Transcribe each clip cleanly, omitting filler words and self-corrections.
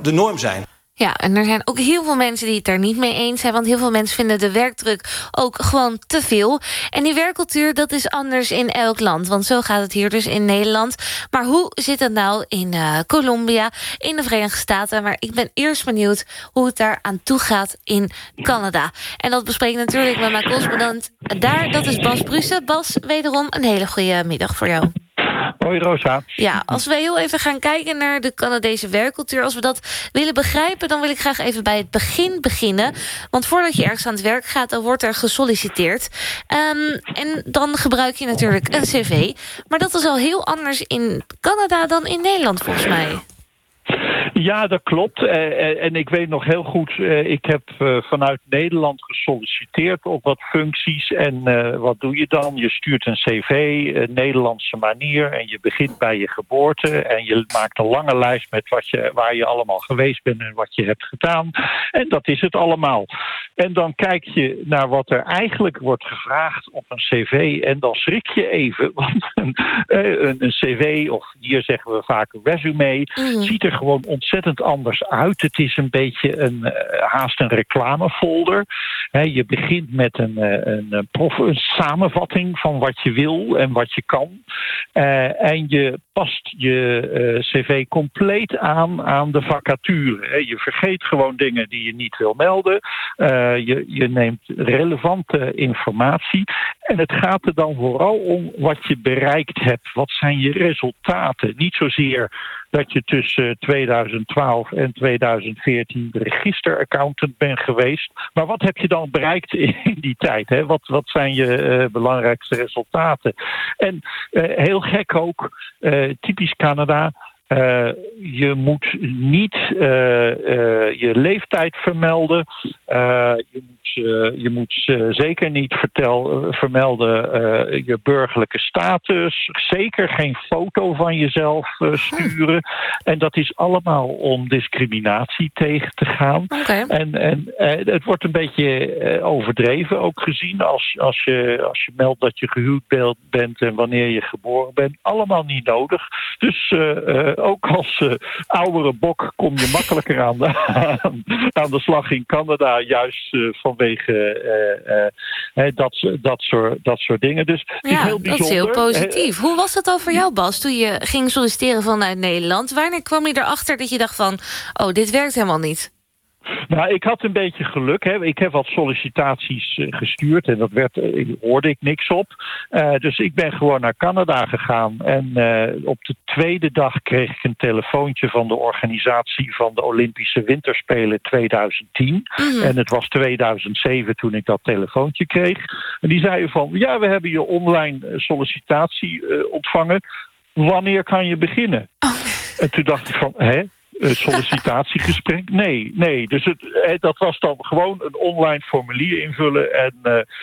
de norm zijn. Ja, en er zijn ook heel veel mensen die het daar niet mee eens zijn. Want heel veel mensen vinden de werkdruk ook gewoon te veel. En die werkcultuur, dat is anders in elk land. Want zo gaat het hier dus in Nederland. Maar hoe zit het nou in Colombia, in de Verenigde Staten? Maar ik ben eerst benieuwd hoe het daar aan toe gaat in Canada. En dat bespreek ik natuurlijk met mijn correspondent daar. Dat is Bas Brussen. Bas, wederom een hele goede middag voor jou. Hoi Rosa. Ja, als we heel even gaan kijken naar de Canadese werkcultuur, als we dat willen begrijpen, dan wil ik graag even bij het begin beginnen. Want voordat je ergens aan het werk gaat, dan wordt er gesolliciteerd. En dan gebruik je natuurlijk een cv. Maar dat is al heel anders in Canada dan in Nederland, volgens mij. Ja, dat klopt. En ik weet nog heel goed, ik heb vanuit Nederland gesolliciteerd op wat functies. En wat doe je dan? Je stuurt een cv, Nederlandse manier. En je begint bij je geboorte. En je maakt een lange lijst met waar je allemaal geweest bent en wat je hebt gedaan. En dat is het allemaal. En dan kijk je naar wat er eigenlijk wordt gevraagd op een cv. En dan schrik je even. Want een cv, of hier zeggen we vaak een resume, ziet er gewoon ontzettend anders uit. Het is een beetje haast een reclamefolder. Je begint met een samenvatting van wat je wil en wat je kan. En je past je cv compleet aan de vacature. Je vergeet gewoon dingen die je niet wil melden. Je neemt relevante informatie. En het gaat er dan vooral om wat je bereikt hebt. Wat zijn je resultaten? Niet zozeer dat je tussen 2012 en 2014 de registeraccountant bent geweest. Maar wat heb je dan bereikt in die tijd? Hè? Wat zijn je belangrijkste resultaten? En heel gek ook, typisch Canada, je moet niet je leeftijd vermelden. Je moet zeker niet vermelden je burgerlijke status. Zeker geen foto van jezelf sturen. En dat is allemaal om discriminatie tegen te gaan. Okay. En het wordt een beetje overdreven ook gezien als je meldt dat je gehuwd bent en wanneer je geboren bent. Allemaal niet nodig. Dus ook als oudere bok kom je makkelijker aan de slag in Canada, juist vanwege dat soort dingen. Dus het is heel bijzonder. Dat is heel positief. Hoe was dat al voor jou, Bas, toen je ging solliciteren vanuit Nederland? Wanneer kwam je erachter dat je dacht van, oh, dit werkt helemaal niet? Nou, ik had een beetje geluk. Ik heb wat sollicitaties gestuurd en hoorde ik niks op. Dus ik ben gewoon naar Canada gegaan. En op de tweede dag kreeg ik een telefoontje van de organisatie van de Olympische Winterspelen 2010. En het was 2007 toen ik dat telefoontje kreeg. En die zeiden van, ja, we hebben je online sollicitatie ontvangen. Wanneer kan je beginnen? En toen dacht ik van, sollicitatiegesprek? Nee. Dus dat was dan gewoon een online formulier invullen. En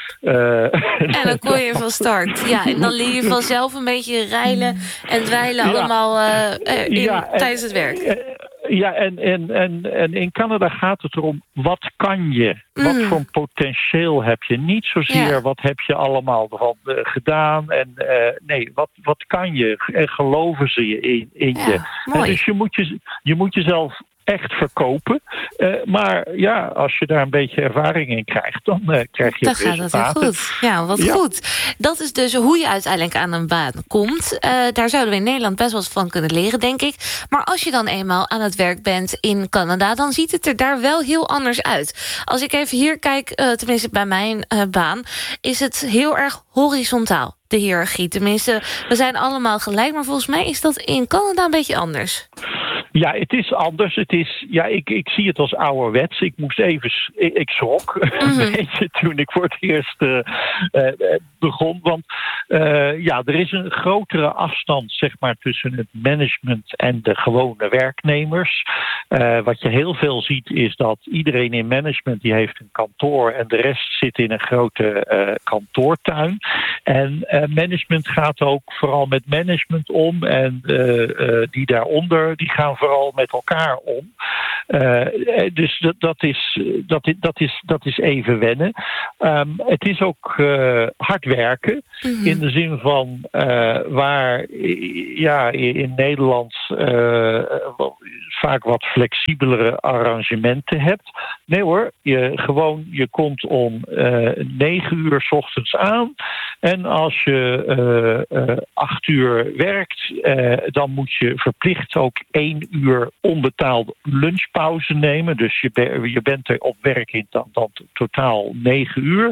dan kon je van start. Ja, en dan leer je vanzelf een beetje rijlen en dweilen allemaal tijdens het werk. Ja, en in Canada gaat het erom, wat kan je? Wat voor potentieel heb je? Niet zozeer wat heb je allemaal gedaan. En nee, wat kan je? En geloven ze je in je? Mooi. Dus je moet jezelf echt verkopen. Maar ja, als je daar een beetje ervaring in krijgt, dan krijg je dan gaat het heel goed. Ja, wat goed. Dat is dus hoe je uiteindelijk aan een baan komt. Daar zouden we in Nederland best wel wat van kunnen leren, denk ik. Maar als je dan eenmaal aan het werk bent in Canada, dan ziet het er daar wel heel anders uit. Als ik even hier kijk, tenminste bij mijn baan, is het heel erg horizontaal, de hiërarchie. Tenminste, we zijn allemaal gelijk, maar volgens mij is dat in Canada een beetje anders. Ja, het is anders. Ik zie het als ouderwets. Ik schrok een beetje toen ik voor het eerst begon. Want er is een grotere afstand, zeg maar, tussen het management en de gewone werknemers. Wat je heel veel ziet is dat iedereen in management die heeft een kantoor en de rest zit in een grote kantoortuin. En management gaat ook vooral met management om en die daaronder die gaan vooral met elkaar om. Dus dat is even wennen. Het is ook hard werken. In de zin van waar in Nederland vaak wat flexibelere arrangementen hebt. Nee hoor, je komt om 9 uur 's ochtends aan. En als je 8 uur werkt, dan moet je verplicht ook 1 uur onbetaalde lunchpauze nemen. Dus je bent er op werk in dan totaal 9 uur.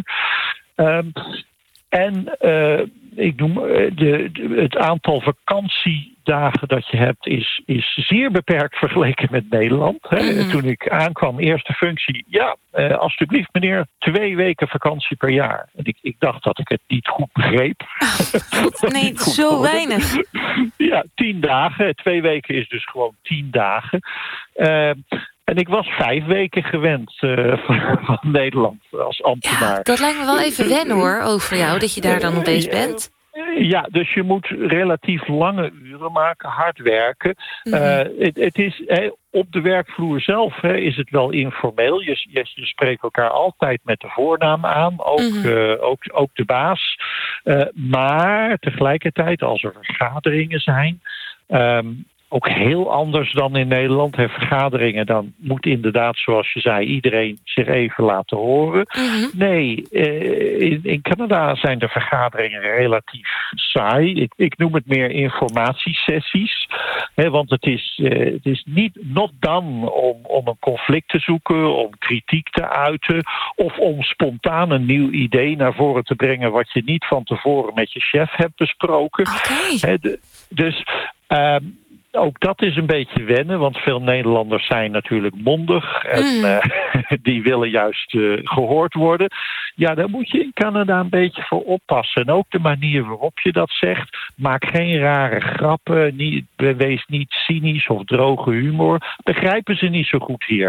Ik noem het aantal vakantiedagen dat je hebt is zeer beperkt vergeleken met Nederland. Mm-hmm. Toen ik aankwam, eerste functie, alstublieft meneer, 2 weken vakantie per jaar. En ik dacht dat ik het niet goed begreep. Nee, zo weinig. Ja, 10 dagen. 2 weken is dus gewoon 10 dagen. En ik was 5 weken gewend van Nederland als ambtenaar. Ja, dat lijkt me wel even wennen hoor, ook voor jou, dat je daar dan opeens bent. Ja, dus je moet relatief lange uren maken, hard werken. Mm-hmm. Het is op de werkvloer zelf is het wel informeel. Je spreekt elkaar altijd met de voornaam aan, ook de baas. Maar tegelijkertijd, als er vergaderingen zijn, ook heel anders dan in Nederland. Vergaderingen, dan moet inderdaad, zoals je zei, iedereen zich even laten horen. Mm-hmm. Nee, in Canada zijn de vergaderingen relatief saai. Ik noem het meer informatiesessies. Want het is niet not done om een conflict te zoeken, om kritiek te uiten, of om spontaan een nieuw idee naar voren te brengen wat je niet van tevoren met je chef hebt besproken. Okay. Dus ook dat is een beetje wennen, want veel Nederlanders zijn natuurlijk mondig en die willen juist gehoord worden. Ja, daar moet je in Canada een beetje voor oppassen. En ook de manier waarop je dat zegt. Maak geen rare grappen, wees niet cynisch of droge humor. Begrijpen ze niet zo goed hier.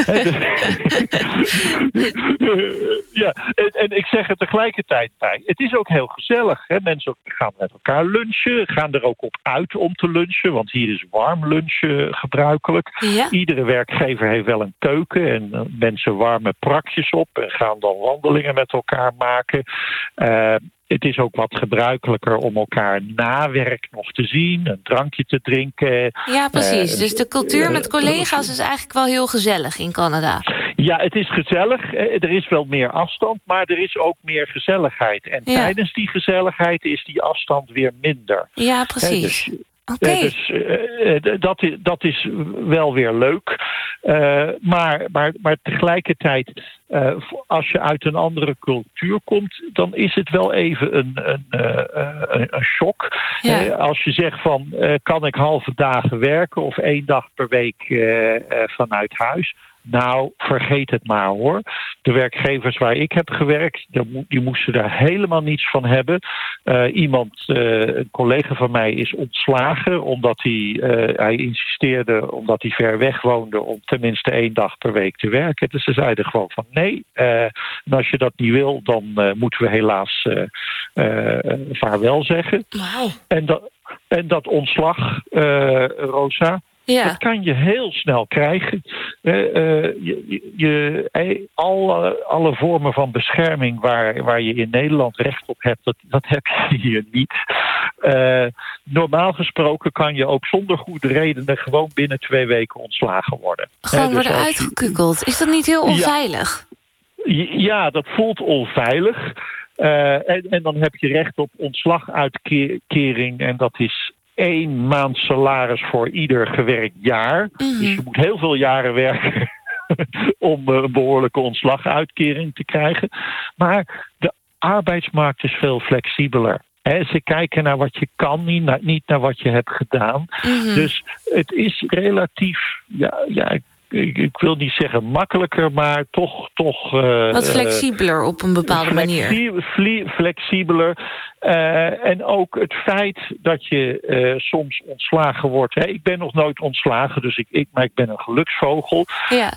Ja, en ik zeg er tegelijkertijd bij. Het is ook heel gezellig. Mensen gaan met elkaar lunchen, gaan er ook op uit om te lunchen, want hier is warm lunchen gebruikelijk. Ja. Iedere werkgever heeft wel een keuken en mensen warmen prakjes op en gaan dan wandelingen met elkaar maken. Het is ook wat gebruikelijker om elkaar na werk nog te zien, een drankje te drinken. Ja, precies. Dus de cultuur met collega's is eigenlijk wel heel gezellig in Canada. Ja, het is gezellig. Er is wel meer afstand, maar er is ook meer gezelligheid. En tijdens die gezelligheid is die afstand weer minder. Ja, precies. Dus dat is wel weer leuk. Maar tegelijkertijd, als je uit een andere cultuur komt, dan is het wel even een shock. Ja. Als je zegt van, kan ik halve dagen werken of 1 dag per week vanuit huis? Nou, vergeet het maar hoor. De werkgevers waar ik heb gewerkt, die moesten daar helemaal niets van hebben. Een collega van mij is ontslagen omdat hij insisteerde, omdat hij ver weg woonde, om tenminste 1 dag per week te werken. Dus ze zeiden gewoon van nee, en als je dat niet wil, dan moeten we helaas vaarwel zeggen. Wow. En dat ontslag, Rosa, ja. Dat kan je heel snel krijgen. Alle vormen van bescherming waar je in Nederland recht op hebt, dat heb je hier niet. Normaal gesproken kan je ook zonder goede redenen gewoon binnen 2 weken ontslagen worden. Gewoon worden uitgekukkeld. Is dat niet heel onveilig? Ja, dat voelt onveilig. En dan heb je recht op ontslaguitkering en dat is 1 maand salaris voor ieder gewerkt jaar. Mm-hmm. Dus je moet heel veel jaren werken om een behoorlijke ontslaguitkering te krijgen. Maar de arbeidsmarkt is veel flexibeler. Ze kijken naar wat je kan, niet naar wat je hebt gedaan. Mm-hmm. Dus het is relatief, ik wil niet zeggen makkelijker, maar toch wat flexibeler op een bepaalde manier. Flexibeler. En ook het feit dat je soms ontslagen wordt. Ik ben nog nooit ontslagen, dus maar ik ben een geluksvogel. Ja.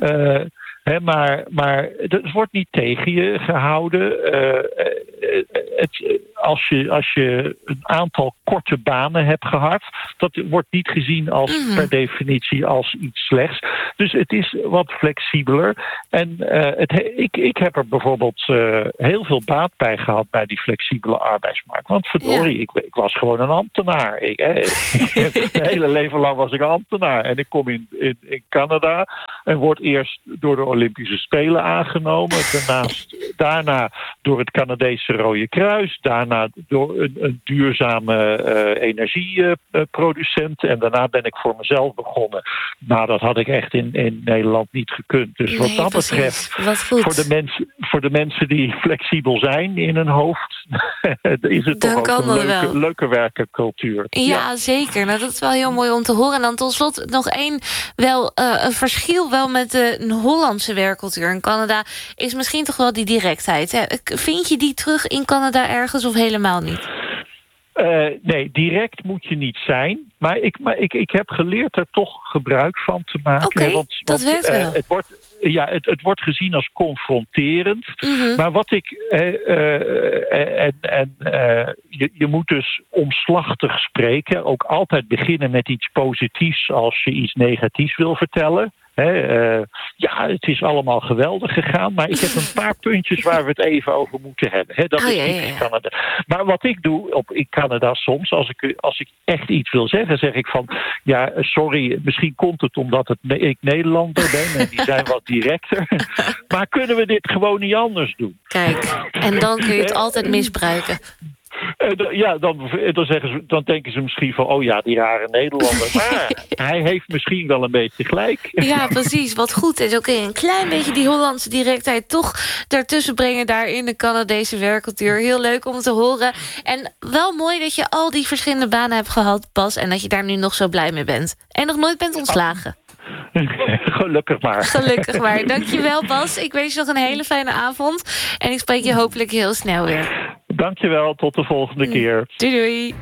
Maar het wordt niet tegen je gehouden. als je een aantal korte banen hebt gehad, dat wordt niet gezien als per definitie als iets slechts. Dus het is wat flexibeler. En ik heb er bijvoorbeeld heel veel baat bij gehad bij die flexibele arbeidsmarkt. Want verdorie, ik was gewoon een ambtenaar. Mijn hele leven lang was ik ambtenaar. En ik kom in Canada en word eerst door de Olympische Spelen aangenomen. Daarna door het Canadese Rode Kruis. Daarna door een duurzame energieproducent. En daarna ben ik voor mezelf begonnen. Maar dat had ik echt in Nederland niet gekund. Dus wat dat betreft, voor de mensen die flexibel zijn in hun hoofd, is het toch ook een leuke werkencultuur. Ja, zeker. Nou, dat is wel heel mooi om te horen. En dan tot slot nog een verschil wel met de Hollandse werkcultuur. In Canada is misschien toch wel die directheid. Vind je die terug in Canada ergens of helemaal niet? Nee, direct moet je niet zijn. Maar ik heb geleerd er toch gebruik van te maken. Oké, dat werkt wel. Het wordt gezien als confronterend. Maar wat ik... je moet dus omslachtig spreken. Ook altijd beginnen met iets positiefs als je iets negatiefs wil vertellen. Het is allemaal geweldig gegaan, maar ik heb een paar puntjes waar we het even over moeten hebben. Dat is niet in Canada. Maar wat ik doe in Canada soms, als ik echt iets wil zeggen, zeg ik van, ja, sorry, misschien komt het omdat ik Nederlander ben en die zijn wat directer. Maar kunnen we dit gewoon niet anders doen? Kijk, en dan kun je het altijd misbruiken. Dan denken ze misschien van, oh ja, die rare Nederlander. Maar hij heeft misschien wel een beetje gelijk. Ja, precies. Wat goed is. Oké, een klein beetje die Hollandse directheid toch daartussen brengen daar in de Canadese werkcultuur. Heel leuk om te horen. En wel mooi dat je al die verschillende banen hebt gehad, Bas. En dat je daar nu nog zo blij mee bent. En nog nooit bent ontslagen. Gelukkig maar. Gelukkig maar. Dankjewel, Bas. Ik wens je nog een hele fijne avond. En ik spreek je hopelijk heel snel weer. Dankjewel, tot de volgende keer. Doei doei.